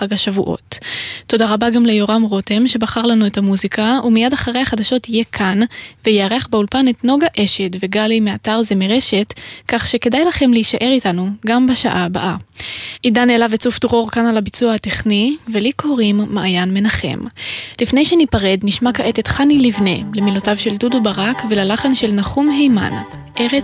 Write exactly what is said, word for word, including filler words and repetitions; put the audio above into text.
חג השבועות. תודה רבה גם ליורם רותם שבחר לנו את המוזיקה, ומיד אחרי החדשות יהיה כאן, ויערך באולפן את נוגה אשד וגלי מאתר זמרשת, כך שכדאי לכם להישאר איתנו גם בשעה הבאה. עידן אלה וצוף דרור כאן על הביצוע הטכני, ולי קוראים מעיין מנחם. לפני שניפרד נשמע כעת את חני לבנה, למילותיו של דודו ברק וללחן של נחום הימן. ארץ